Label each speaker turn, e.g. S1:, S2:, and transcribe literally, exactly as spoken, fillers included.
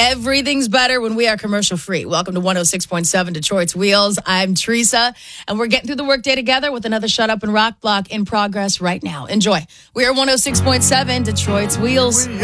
S1: Everything's better when we are commercial free. Welcome to one oh six point seven Detroit's Wheels. I'm Teresa, and we're getting through the workday together with another Shut Up and Rock block in progress right now. Enjoy. We are one oh six point seven Detroit's Wheels.